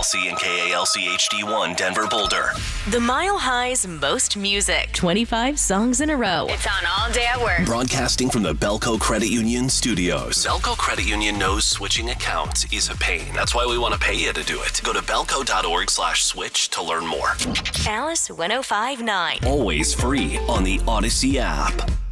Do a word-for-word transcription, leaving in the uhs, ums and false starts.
C and K A L C H D one Denver Boulder. The Mile High's most music. twenty-five songs in a row. It's on all day at work. Broadcasting from the Belco Credit Union studios. Belco Credit Union knows switching accounts is a pain. That's why we want to pay you to do it. Go to belco.org slash switch to learn more. Alice one oh five point nine. Always free on the Odyssey app.